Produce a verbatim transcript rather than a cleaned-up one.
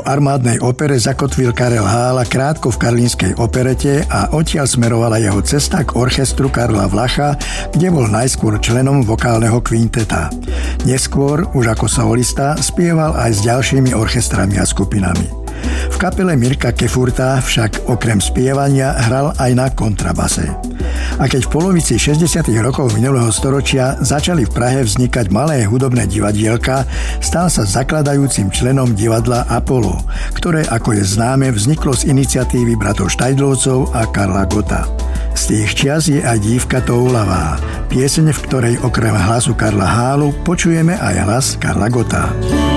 armádnej opere zakotvil Karel Hála krátko v karlínskej operete a odtiaľ smerovala jeho cesta k orchestru Karla Vlacha, kde bol najskôr členom vokálneho kvinteta. Neskôr, už ako solista, spieval aj s ďalšími orchestrami a skupinami. V kapele Mirka Kefurta však okrem spievania hral aj na kontrabase. A keď v polovici šesťdesiatych rokov minulého storočia začali v Prahe vznikať malé hudobné divadielka, stal sa zakladajúcim členom divadla Apollo, ktoré, ako je známe, vzniklo z iniciatívy bratov Štajdlovcov a Karla Gotta. Z tých čias je aj Dívka toulavá, pieseň, v ktorej okrem hlasu Karla Hálu počujeme aj hlas Karla Gotta.